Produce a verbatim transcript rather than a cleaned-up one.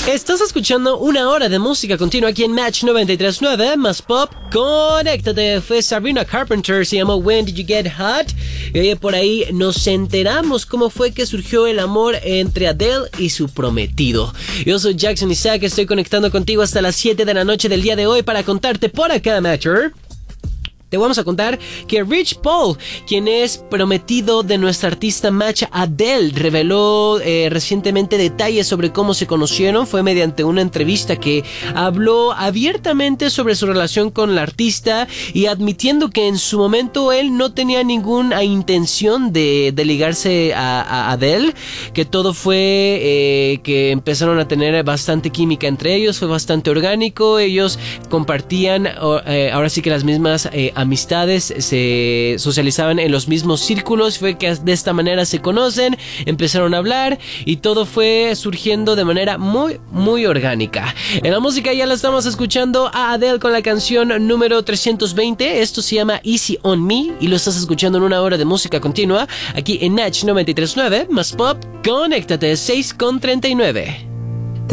Estás escuchando una hora de música continua aquí en Match noventa y tres punto nueve, más pop, conéctate. Fue Sabrina Carpenter, se llamó When Did You Get Hot. Y oye, por ahí nos enteramos cómo fue que surgió el amor entre Adele y su prometido. Yo soy Jackson Isaac, estoy conectando contigo hasta las siete de la noche del día de hoy para contarte por acá, Matcher. Te vamos a contar que Rich Paul, quien es prometido de nuestra artista match Adele, reveló eh, recientemente detalles sobre cómo se conocieron. Fue mediante una entrevista que habló abiertamente sobre su relación con la artista y admitiendo que en su momento él no tenía ninguna intención de, de ligarse a, a Adele, que todo fue eh, que empezaron a tener bastante química entre ellos, fue bastante orgánico, ellos compartían eh, ahora sí que las mismas eh, amistades, se socializaban en los mismos círculos, fue que de esta manera se conocen, empezaron a hablar y todo fue surgiendo de manera muy muy orgánica. En la música ya la estamos escuchando a Adele con la canción número trescientos veinte, esto se llama Easy on Me y lo estás escuchando en una hora de música continua aquí en Natch noventa y tres punto nueve, más pop, conéctate, seis con treinta y nueve.